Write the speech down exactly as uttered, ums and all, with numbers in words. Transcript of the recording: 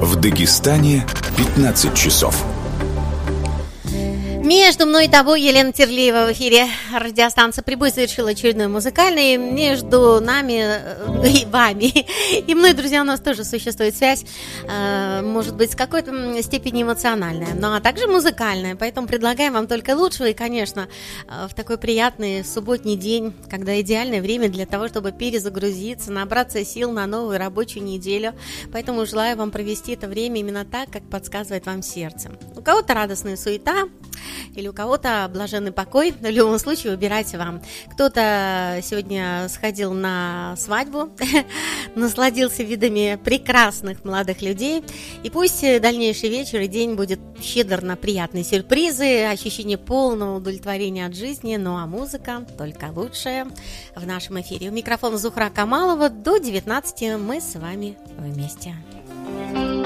В Дагестане пятнадцать часов. Между мной и тобой, Елена Терлеева, в эфире радиостанции «Прибой» совершила очередной музыкальный. Между нами и вами и мной, друзья, у нас тоже существует связь, может быть, с какой-то степени эмоциональная, но а также музыкальная. Поэтому предлагаем вам только лучшего. И, конечно, в такой приятный субботний день, когда идеальное время для того, чтобы перезагрузиться, набраться сил на новую рабочую неделю. Поэтому желаю вам провести это время именно так, как подсказывает вам сердце. У кого-то радостная суета, или у кого-то блаженный покой. В любом случае, выбирайте вам. Кто-то сегодня сходил на свадьбу, насладился видами прекрасных молодых людей. И пусть дальнейший вечер и день будет щедр на приятные сюрпризы, ощущение полного удовлетворения от жизни. Ну а музыка только лучшая в нашем эфире. У микрофона Зухра Камалова. До девятнадцати мы с вами вместе.